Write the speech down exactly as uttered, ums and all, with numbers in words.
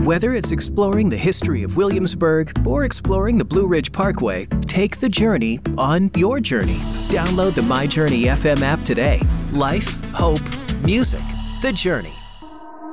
Whether it's exploring the history of Williamsburg or exploring the Blue Ridge Parkway, take the journey on your journey. Download the My Journey F M app today. Life, hope, music, the journey.